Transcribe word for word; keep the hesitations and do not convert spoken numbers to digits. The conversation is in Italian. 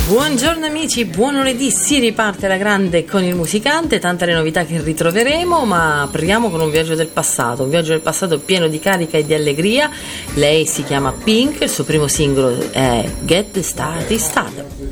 Buongiorno amici, buon lunedì, si riparte alla grande con il musicante, tante le novità che ritroveremo, ma apriamo con un viaggio del passato, un viaggio del passato pieno di carica e di allegria. Lei si chiama Pink, il suo primo singolo è Get Started Started.